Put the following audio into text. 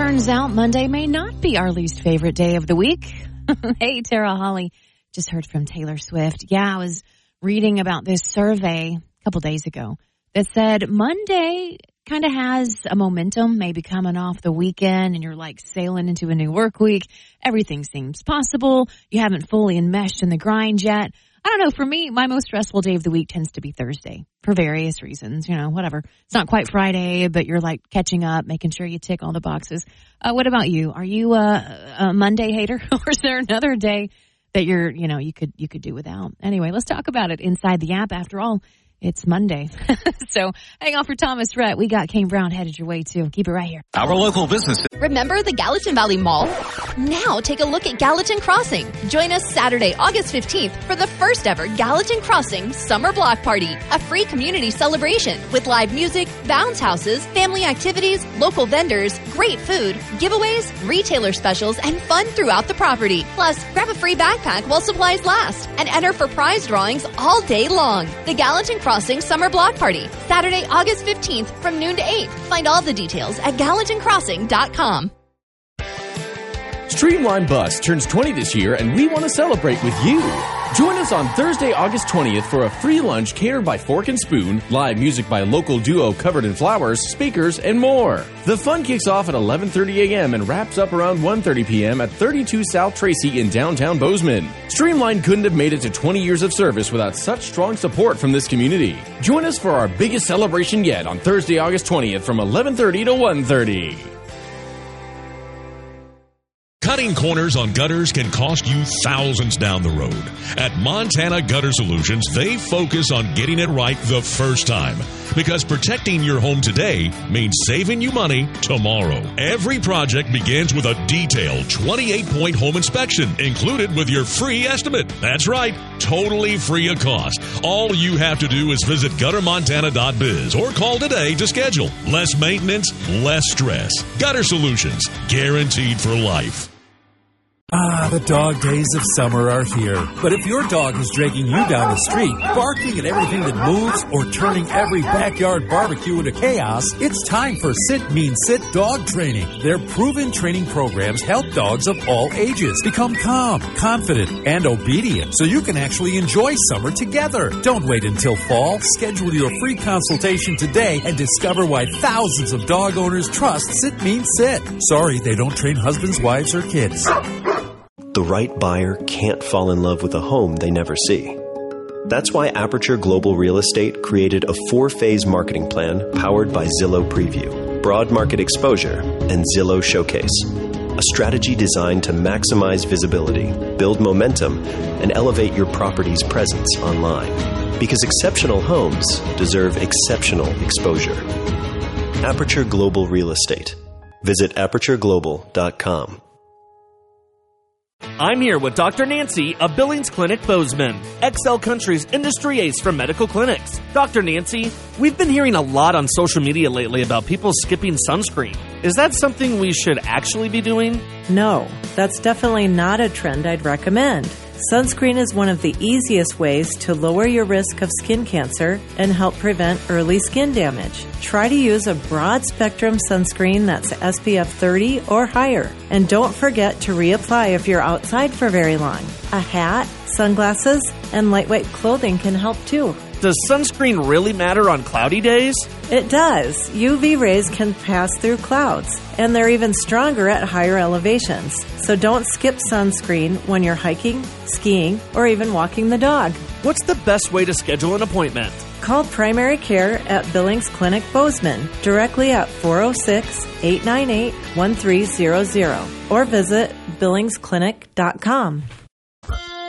Turns out Monday may not be our least favorite day of the week. Hey, Tara Holly. Just heard from Taylor Swift. Yeah, I was reading about this survey a couple days ago that said Monday kind of has a momentum, maybe coming off the weekend and you're like sailing into a new work week. Everything seems possible. You haven't fully enmeshed in the grind yet. I don't know. For me, my most stressful day of the week tends to be Thursday for various reasons. You know, whatever. It's not quite Friday, but you're like catching up, making sure you tick all the boxes. What about you? Are you a Monday hater, or is there another day that you could do without? Anyway, let's talk about it inside the app. After all, it's Monday. So hang on for Thomas Rhett. We got Kane Brown headed your way, too. Keep it right here. Our local business. Remember the Gallatin Valley Mall? Now take a look at Gallatin Crossing. Join us Saturday, August 15th for the first ever Gallatin Crossing Summer Block Party, a free community celebration with live music, bounce houses, family activities, local vendors, great food, giveaways, retailer specials, and fun throughout the property. Plus, grab a free backpack while supplies last and enter for prize drawings all day long. The Gallatin Crossing Summer Block Party, Saturday, August 15th from noon to 8. Find all the details at GallatinCrossing.com. Streamline Bus turns 20 this year, and we want to celebrate with you. Join us on Thursday, August 20th for a free lunch catered by Fork and Spoon, live music by local duo Covered in Flowers, speakers, and more. The fun kicks off at 11:30 a.m. and wraps up around 1:30 p.m. at 32 South Tracy in downtown Bozeman. Streamline couldn't have made it to 20 years of service without such strong support from this community. Join us for our biggest celebration yet on Thursday, August 20th from 11:30 to 1:30. Cutting corners on gutters can cost you thousands down the road. At Montana Gutter Solutions, they focus on getting it right the first time. Because protecting your home today means saving you money tomorrow. Every project begins with a detailed 28-point home inspection included with your free estimate. That's right, totally free of cost. All you have to do is visit guttermontana.biz or call today to schedule. Less maintenance, less stress. Gutter Solutions, guaranteed for life. The dog days of summer are here. But if your dog is dragging you down the street, barking at everything that moves, or turning every backyard barbecue into chaos, it's time for Sit Mean Sit Dog Training. Their proven training programs help dogs of all ages become calm, confident, and obedient so you can actually enjoy summer together. Don't wait until fall. Schedule your free consultation today and discover why thousands of dog owners trust Sit Mean Sit. Sorry, they don't train husbands, wives, or kids. The right buyer can't fall in love with a home they never see. That's why Aperture Global Real Estate created a 4-phase marketing plan powered by Zillow Preview, Broad Market Exposure, and Zillow Showcase. A strategy designed to maximize visibility, build momentum, and elevate your property's presence online. Because exceptional homes deserve exceptional exposure. Aperture Global Real Estate. Visit apertureglobal.com. I'm here with Dr. Nancy of Billings Clinic Bozeman, XL Country's industry ace for medical clinics. Dr. Nancy, we've been hearing a lot on social media lately about people skipping sunscreen. Is that something we should actually be doing? No, that's definitely not a trend I'd recommend. Sunscreen is one of the easiest ways to lower your risk of skin cancer and help prevent early skin damage. Try to use a broad-spectrum sunscreen that's SPF 30 or higher. And don't forget to reapply if you're outside for very long. A hat, sunglasses, and lightweight clothing can help too. Does sunscreen really matter on cloudy days? It does. UV rays can pass through clouds, and they're even stronger at higher elevations. So don't skip sunscreen when you're hiking, skiing, or even walking the dog. What's the best way to schedule an appointment? Call primary care at Billings Clinic Bozeman directly at 406-898-1300 or visit billingsclinic.com.